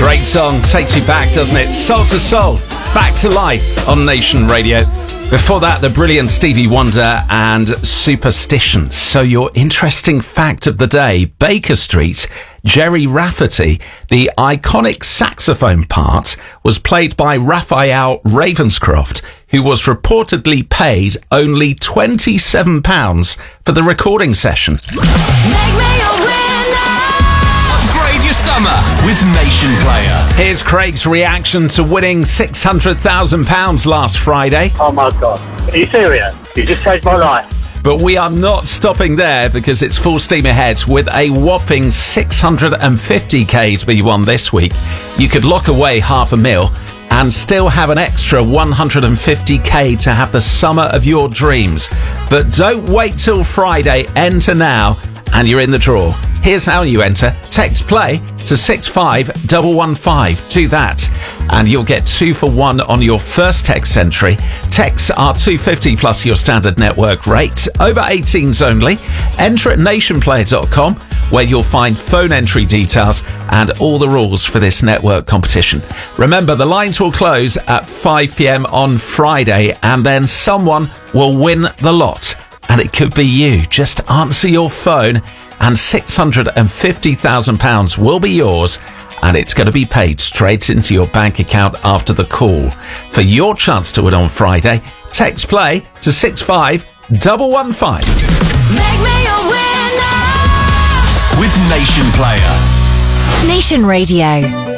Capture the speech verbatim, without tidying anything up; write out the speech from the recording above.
Great song, takes you back, doesn't it? Soul to Soul, Back to Life on Nation Radio. Before that, the brilliant Stevie Wonder and Superstitions. So your interesting fact of the day, Baker Street, Jerry Rafferty, the iconic saxophone part was played by Raphael Ravenscroft, who was reportedly paid only twenty-seven pounds for the recording session. Make me a winner. Upgrade your summer with Nation Player. Here's Craig's reaction to winning six hundred thousand pounds last Friday. Oh my God. Are you serious? You just saved my life. But we are not stopping there because it's full steam ahead with a whopping six hundred fifty k to be won this week. You could lock away half a mil and still have an extra one hundred fifty k to have the summer of your dreams. But don't wait till Friday, enter now and you're in the draw. Here's how you enter. Text play to six five one one five. Do that and you'll get two for one on your first text entry. Texts are two pounds fifty plus your standard network rate. Over eighteens only. Enter at nation player dot com where you'll find phone entry details and all the rules for this network competition. Remember, the lines will close at five p.m. on Friday and then someone will win the lot. And it could be you. Just answer your phone and six hundred fifty thousand pounds will be yours, and it's going to be paid straight into your bank account after the call. For your chance to win on Friday, text play to six five one one five. Make me a winner. With Nation Player. Nation Radio.